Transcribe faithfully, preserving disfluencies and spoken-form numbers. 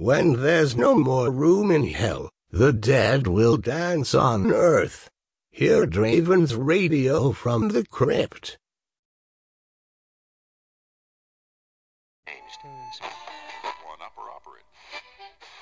When there's no more room in hell, the dead will dance on earth. Hear Draven's radio from the crypt. One upper operator.